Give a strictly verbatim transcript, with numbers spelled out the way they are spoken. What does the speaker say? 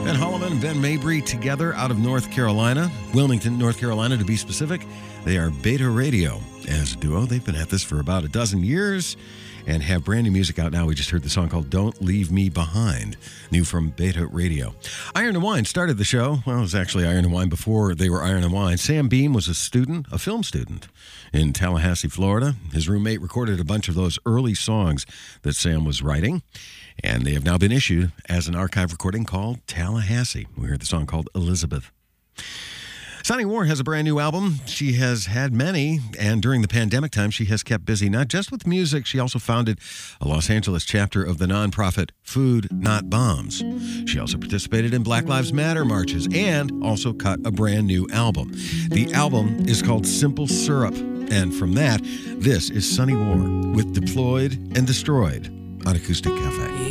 Ben Holloman and Ben Mabry together out of North Carolina, Wilmington, North Carolina to be specific. They are Beta Radio. As a duo, they've been at this for about a dozen years and have brand new music out now. We just heard the song called Don't Leave Me Behind, new from Beta Radio. Iron and Wine started the show. Well, it was actually Iron and Wine before they were Iron and Wine. Sam Beam was a student, a film student in Tallahassee, Florida. His roommate recorded a bunch of those early songs that Sam was writing, and they have now been issued as an archive recording called Tallahassee. We heard the song called Elizabeth. Sonny Warr has a brand new album. She has had many, and during the pandemic time, she has kept busy, not just with music. She also founded a Los Angeles chapter of the nonprofit Food Not Bombs. She also participated in Black Lives Matter marches and also cut a brand new album. The album is called Simple Syrup, and from that, this is Sonny Warr with Deployed and Destroyed on Acoustic Cafe.